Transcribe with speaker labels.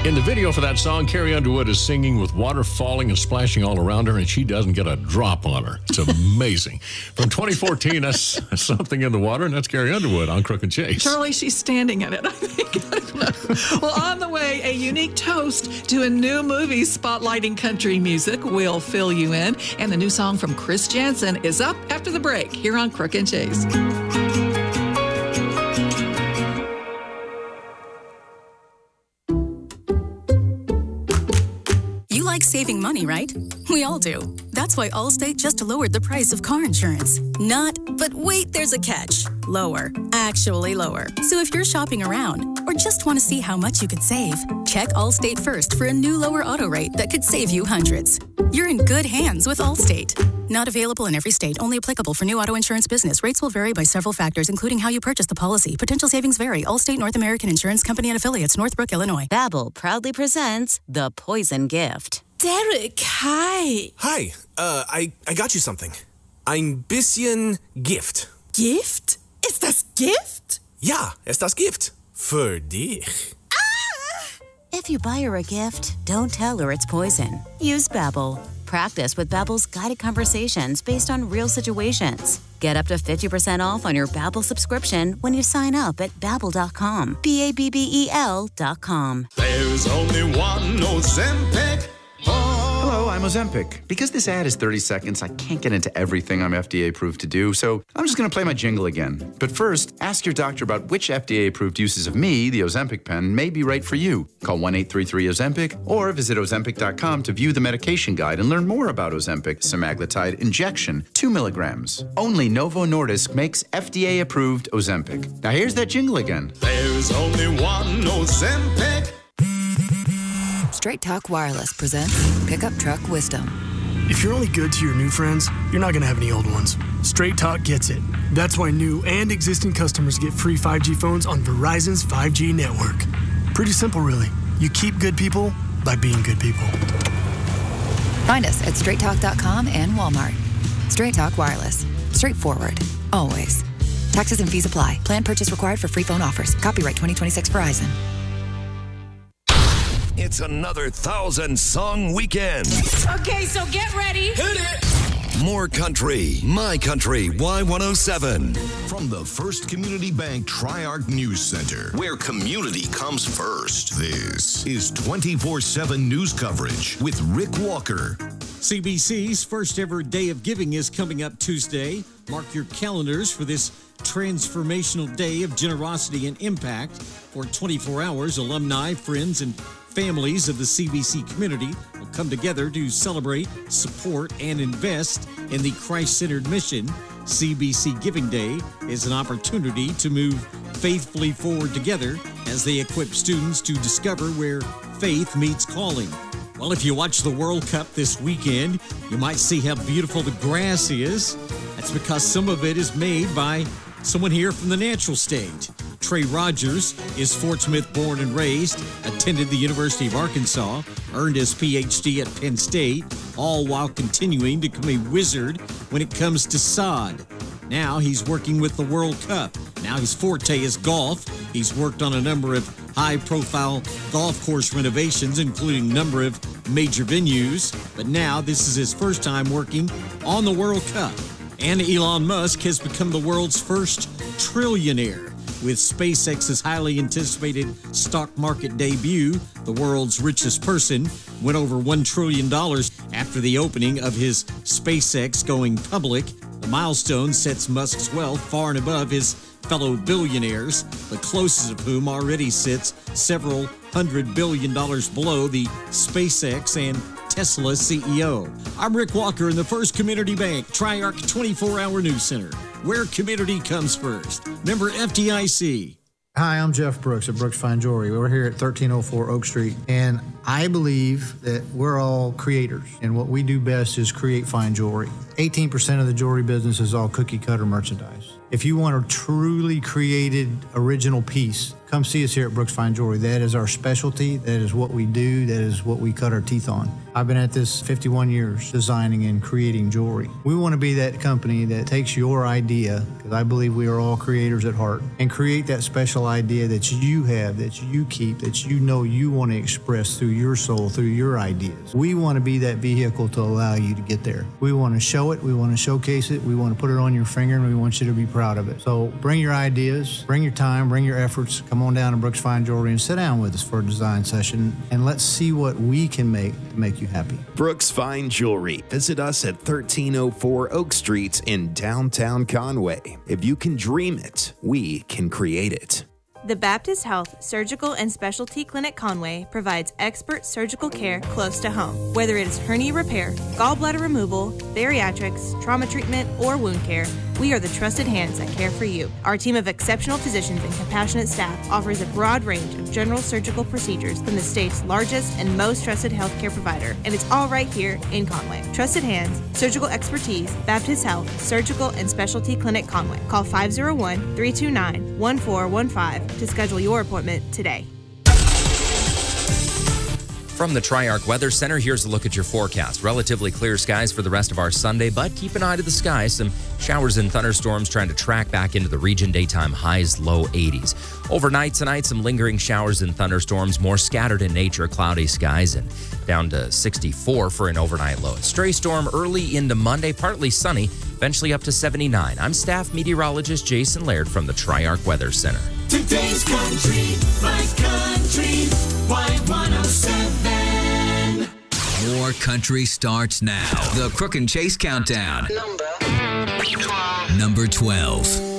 Speaker 1: In the video for that song, Carrie Underwood is singing with water falling and splashing all around her, and she doesn't get a drop on her. It's amazing. From 2014, that's Something in the Water, and that's Carrie Underwood on Crook and Chase.
Speaker 2: Charlie, she's standing in it, I think. I don't know. Well, on the way, a unique toast to a new movie spotlighting country music will fill you in. And the new song from Chris Janson is up after the break here on Crook and Chase.
Speaker 3: You like saving money, right? We all do. That's why Allstate just lowered the price of car insurance. Not, but wait, there's a catch. Lower. Actually lower. So if you're shopping around or just want to see how much you could save, check Allstate first for a new lower auto rate that could save you hundreds. You're in good hands with Allstate. Not available in every state. Only applicable for new auto insurance business. Rates will vary by several factors, including how you purchase the policy. Potential savings vary. Allstate North American Insurance Company and Affiliates, Northbrook, Illinois.
Speaker 4: Babbel proudly presents The Poison Gift.
Speaker 5: Derek, hi.
Speaker 6: Hi, I got you something. Ein bisschen Gift.
Speaker 5: Gift? Ist das Gift?
Speaker 6: Ja, ist das Gift. Für dich.
Speaker 4: If you buy her a gift, don't tell her it's poison. Use Babbel. Practice with Babbel's guided conversations based on real situations. Get up to 50% off on your Babbel subscription when you sign up at Babbel.com. Babbel.com.
Speaker 7: There's only one Ozempic.
Speaker 8: Hello, I'm Ozempic. Because this ad is 30 seconds, I can't get into everything I'm FDA approved to do, so I'm just going to play my jingle again. But first, ask your doctor about which FDA approved uses of me, the Ozempic pen, may be right for you. Call 1-833-OZEMPIC or visit Ozempic.com to view the medication guide and learn more about Ozempic semaglutide injection, 2 milligrams. Only Novo Nordisk makes FDA approved Ozempic. Now here's that jingle again.
Speaker 7: There's only one Ozempic.
Speaker 9: Straight Talk Wireless presents Pickup Truck Wisdom.
Speaker 10: If you're only good to your new friends, you're not going to have any old ones. Straight Talk gets it. That's why new and existing customers get free 5G phones on Verizon's 5G network. Pretty simple, really. You keep good people by being good people.
Speaker 9: Find us at straighttalk.com and Walmart. Straight Talk Wireless. Straightforward. Always. Taxes and fees apply. Plan purchase required for free phone offers. Copyright 2026 Verizon.
Speaker 11: It's another 1,000-song weekend.
Speaker 5: Okay, so get ready.
Speaker 7: Hit it.
Speaker 11: More country, my country, Y107.
Speaker 12: From the First Community Bank Tri-Arc News Center, where community comes first. This is 24/7 news coverage with Rick Walker.
Speaker 13: CBC's first ever Day of Giving is coming up Tuesday. Mark your calendars for this transformational day of generosity and impact. For 24 hours, alumni, friends, and families of the CBC community will come together to celebrate, support, and invest in the Christ-centered mission. CBC Giving Day is an opportunity to move faithfully forward together as they equip students to discover where faith meets calling. Well, if you watch the World Cup this weekend, you might see how beautiful the grass is. That's because some of it is made by someone here from the natural state. Trey Rogers is Fort Smith born and raised, attended the University of Arkansas, earned his PhD at Penn State, all while continuing to become a wizard when it comes to sod. Now he's working with the World Cup. Now his forte is golf. He's worked on a number of high-profile golf course renovations, including a number of major venues. But now this is his first time working on the World Cup. And Elon Musk has become the world's first trillionaire. With SpaceX's highly anticipated stock market debut, the world's richest person went over $1 trillion after the opening of his SpaceX going public. The milestone sets Musk's wealth far and above his fellow billionaires, the closest of whom already sits several $100 billion below the SpaceX and Tesla CEO. I'm Rick Walker in the First Community Bank Tri-Arc 24-hour news center, where community comes first. Member FDIC.
Speaker 14: Hi, I'm Jeff Brooks at Brooks Fine Jewelry. We're here at 1304 Oak Street, and I believe that we're all creators, and what we do best is create fine jewelry. 18% of the jewelry business is all cookie-cutter merchandise. If you want a truly created original piece, come see us here at Brooks Fine Jewelry. That is our specialty. That is what we do. That is what we cut our teeth on. I've been at this 51 years designing and creating jewelry. We want to be that company that takes your idea, because I believe we are all creators at heart, and create that special idea that you have, that you keep, that you know you want to express through your soul, through your ideas. We want to be that vehicle to allow you to get there. We want to show it, we want to showcase it, we want to put it on your finger, and we want you to be proud of it. So bring your ideas, bring your time, bring your efforts, come on down to Brooks Fine Jewelry and sit down with us for a design session, and let's see what we can make to make you happy.
Speaker 15: Brooks Fine Jewelry. Visit us at 1304 Oak Street in downtown Conway. If you can dream it, we can create it.
Speaker 16: The Baptist Health Surgical and Specialty Clinic Conway provides expert surgical care close to home. Whether it is hernia repair, gallbladder removal, bariatrics, trauma treatment, or wound care, we are the trusted hands that care for you. Our team of exceptional physicians and compassionate staff offers a broad range of general surgical procedures from the state's largest and most trusted healthcare provider, and it's all right here in Conway. Trusted hands, surgical expertise, Baptist Health Surgical and Specialty Clinic Conway. Call 501-329-1415 to schedule your appointment today.
Speaker 17: From the Triarch Weather Center, here's a look at your forecast. Relatively clear skies for the rest of our Sunday, but keep an eye to the sky. Some showers and thunderstorms trying to track back into the region. Daytime highs, low 80s. Overnight tonight, some lingering showers and thunderstorms, more scattered in nature, cloudy skies, and down to 64 for an overnight low. Stray storm early into Monday, partly sunny, eventually up to 79. I'm staff meteorologist Jason Laird from the Triarch Weather Center.
Speaker 7: Today's country, my country, Y107.
Speaker 18: More country starts now. The Crook and Chase Countdown. Number 12.